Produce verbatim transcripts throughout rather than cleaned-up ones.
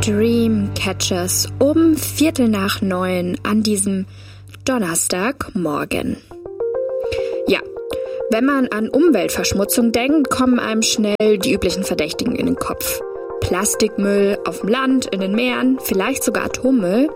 Dreamcatchers um Viertel nach neun an diesem Donnerstagmorgen. Ja, wenn man an Umweltverschmutzung denkt, kommen einem schnell die üblichen Verdächtigen in den Kopf. Plastikmüll auf dem Land, in den Meeren, vielleicht sogar Atommüll.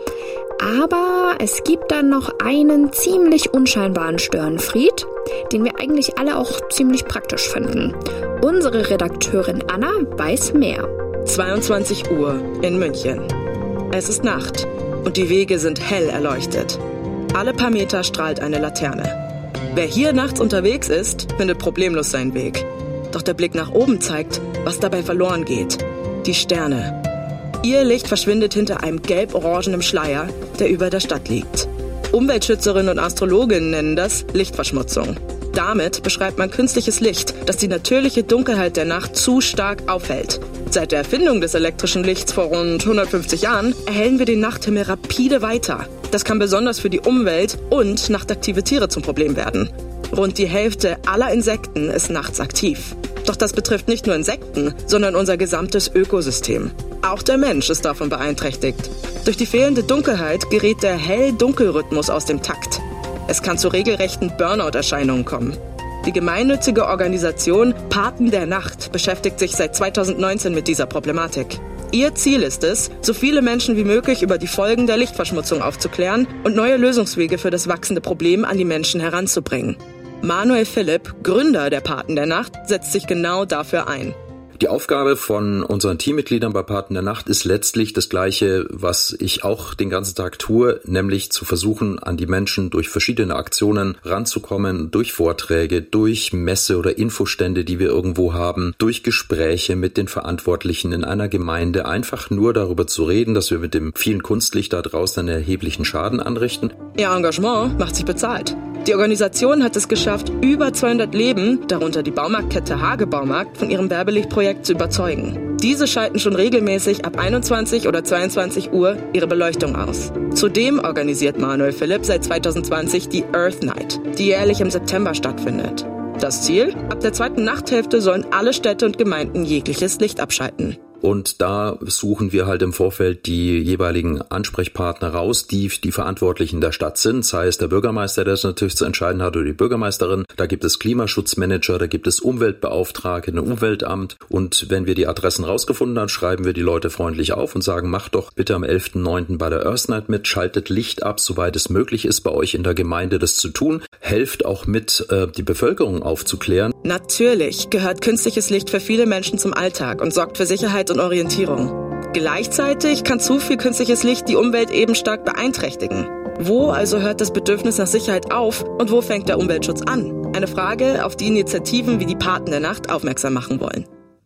Aber es gibt dann noch einen ziemlich unscheinbaren Störenfried, den wir eigentlich alle auch ziemlich praktisch finden. Unsere Redakteurin Anna weiß mehr. zweiundzwanzig Uhr in München. Es ist Nacht und die Wege sind hell erleuchtet. Alle paar Meter strahlt eine Laterne. Wer hier nachts unterwegs ist, findet problemlos seinen Weg. Doch der Blick nach oben zeigt, was dabei verloren geht. Die Sterne. Ihr Licht verschwindet hinter einem gelb-orangenen Schleier, der über der Stadt liegt. Umweltschützerinnen und Astrologinnen nennen das Lichtverschmutzung. Damit beschreibt man künstliches Licht, das die natürliche Dunkelheit der Nacht zu stark aufhält. Seit der Erfindung des elektrischen Lichts vor rund hundertfünfzig Jahren erhellen wir den Nachthimmel rapide weiter. Das kann besonders für die Umwelt und nachtaktive Tiere zum Problem werden. Rund die Hälfte aller Insekten ist nachts aktiv. Doch das betrifft nicht nur Insekten, sondern unser gesamtes Ökosystem. Auch der Mensch ist davon beeinträchtigt. Durch die fehlende Dunkelheit gerät der Hell-Dunkel-Rhythmus aus dem Takt. Es kann zu regelrechten Burnout-Erscheinungen kommen. Die gemeinnützige Organisation Paten der Nacht beschäftigt sich seit zweitausendneunzehn mit dieser Problematik. Ihr Ziel ist es, so viele Menschen wie möglich über die Folgen der Lichtverschmutzung aufzuklären und neue Lösungswege für das wachsende Problem an die Menschen heranzubringen. Manuel Philipp, Gründer der Paten der Nacht, setzt sich genau dafür ein. Die Aufgabe von unseren Teammitgliedern bei Paten der Nacht ist letztlich das Gleiche, was ich auch den ganzen Tag tue, nämlich zu versuchen, an die Menschen durch verschiedene Aktionen ranzukommen, durch Vorträge, durch Messe- oder Infostände, die wir irgendwo haben, durch Gespräche mit den Verantwortlichen in einer Gemeinde, einfach nur darüber zu reden, dass wir mit dem vielen Kunstlicht da draußen einen erheblichen Schaden anrichten. Ihr Engagement macht sich bezahlt. Die Organisation hat es geschafft, über zweihundert Leben, darunter die Baumarktkette Hage Baumarkt, von ihrem Werbelichtprojekt zu überzeugen. Diese schalten schon regelmäßig ab einundzwanzig oder zweiundzwanzig Uhr ihre Beleuchtung aus. Zudem organisiert Manuel Philipp seit zweitausendzwanzig die Earth Night, die jährlich im September stattfindet. Das Ziel? Ab der zweiten Nachthälfte sollen alle Städte und Gemeinden jegliches Licht abschalten. Und da suchen wir halt im Vorfeld die jeweiligen Ansprechpartner raus, die die Verantwortlichen der Stadt sind. Sei es der Bürgermeister, der das natürlich zu entscheiden hat, oder die Bürgermeisterin. Da gibt es Klimaschutzmanager, da gibt es Umweltbeauftragte, ein Umweltamt. Und wenn wir die Adressen rausgefunden haben, schreiben wir die Leute freundlich auf und sagen, macht doch bitte am elften neunten bei der Earth Night mit, schaltet Licht ab, soweit es möglich ist, bei euch in der Gemeinde das zu tun. Helft auch mit, äh, die Bevölkerung aufzuklären. Natürlich gehört künstliches Licht für viele Menschen zum Alltag und sorgt für Sicherheit und Orientierung. Gleichzeitig kann zu viel künstliches Licht die Umwelt eben stark beeinträchtigen. Wo also hört das Bedürfnis nach Sicherheit auf und wo fängt der Umweltschutz an? Eine Frage, auf die Initiativen wie die Paten der Nacht aufmerksam machen wollen.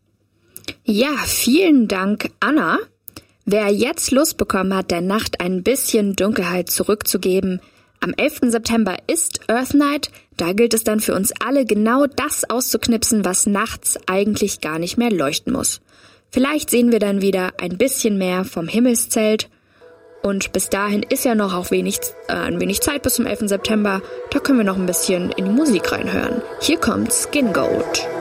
Ja, vielen Dank, Anna. Wer jetzt Lust bekommen hat, der Nacht ein bisschen Dunkelheit zurückzugeben, am elften September ist Earth Night. Da gilt es dann für uns alle genau das auszuknipsen, was nachts eigentlich gar nicht mehr leuchten muss. Vielleicht sehen wir dann wieder ein bisschen mehr vom Himmelszelt. Und bis dahin ist ja noch auch wenig, äh, ein wenig Zeit bis zum elften September. Da können wir noch ein bisschen in die Musik reinhören. Hier kommt Skin Goat.